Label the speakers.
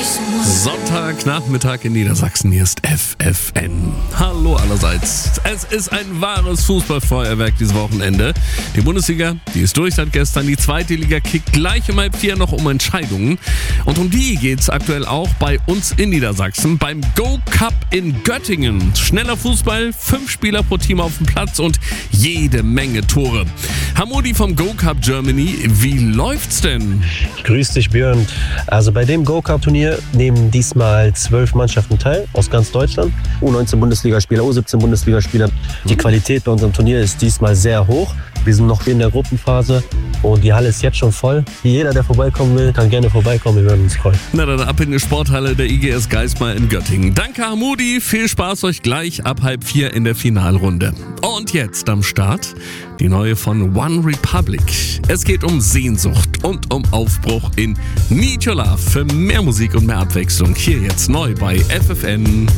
Speaker 1: Sonntagnachmittag in Niedersachsen, hier ist FFN. Hallo allerseits. Es ist ein wahres Fußballfeuerwerk dieses Wochenende. Die Bundesliga, die ist durch seit gestern. Die zweite Liga kickt gleich um 3:30 noch um Entscheidungen. Und um die geht's aktuell auch bei uns in Niedersachsen beim Go Cup in Göttingen. Schneller Fußball, 5 Spieler pro Team auf dem Platz und jede Menge Tore. Hamudi vom Go Cup Germany, wie läuft's denn?
Speaker 2: Grüß dich, Björn. Also bei dem Go Cup Turnier nehmen diesmal 12 Mannschaften teil aus ganz Deutschland. U19-Bundesligaspieler, U17-Bundesligaspieler. Die Qualität bei unserem Turnier ist diesmal sehr hoch. Wir sind noch in der Gruppenphase und die Halle ist jetzt schon voll. Jeder, der vorbeikommen will, kann gerne vorbeikommen. Wir würden uns freuen.
Speaker 1: Na dann ab in die Sporthalle der IGS Geismar in Göttingen. Danke, Hamudi. Viel Spaß euch gleich ab 3:30 in der Finalrunde. Und jetzt am Start die neue von One Republic. Es geht um Sehnsucht und um Aufbruch in Need Your Love. Für mehr Musik und mehr Abwechslung hier jetzt neu bei FFN.